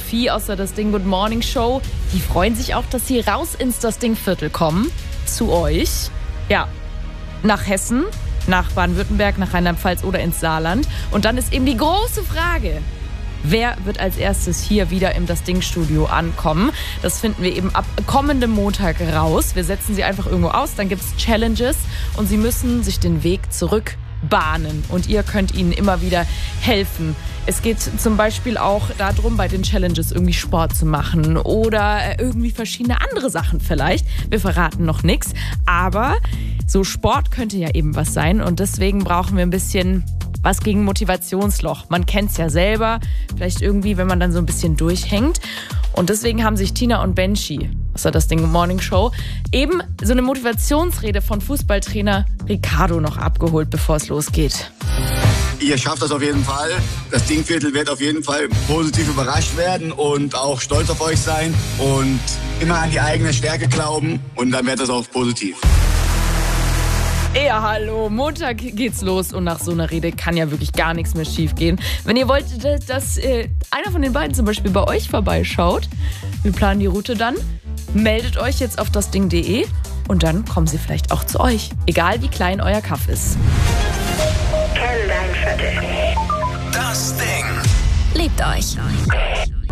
Sophie aus der Das Ding Good Morning Show. Die freuen sich auch, dass sie raus ins Das Ding Viertel kommen. Zu euch. Ja, nach Hessen, nach Baden-Württemberg, nach Rheinland-Pfalz oder ins Saarland. Und dann ist eben die große Frage: Wer wird als erstes hier wieder im Das Ding-Studio ankommen? Das finden wir eben ab kommendem Montag raus. Wir setzen sie einfach irgendwo aus, dann gibt es Challenges und sie müssen sich den Weg zurück bahnen. Und ihr könnt ihnen immer wieder helfen. Es geht zum Beispiel auch darum, bei den Challenges irgendwie Sport zu machen oder irgendwie verschiedene andere Sachen vielleicht. Wir verraten noch nichts, aber so Sport könnte ja eben was sein und deswegen brauchen wir ein bisschen was gegen Motivationsloch. Man kennt es ja selber, vielleicht irgendwie, wenn man dann so ein bisschen durchhängt. Und deswegen haben sich Tina und Benji aus der Das Ding Morning Show eben so eine Motivationsrede von Fußballtrainer Ricardo noch abgeholt, bevor es losgeht. Ihr schafft das auf jeden Fall. Das Dingviertel wird auf jeden Fall positiv überrascht werden und auch stolz auf euch sein und immer an die eigene Stärke glauben und dann wird das auch positiv. Ja, hallo, Montag geht's los und nach so einer Rede kann ja wirklich gar nichts mehr schief gehen. Wenn ihr wollt, dass einer von den beiden zum Beispiel bei euch vorbeischaut, wir planen die Route dann, meldet euch jetzt auf dasding.de und dann kommen sie vielleicht auch zu euch, egal wie klein euer Kaff ist. Kenn dein Viertel. Das Ding. Liebt euch.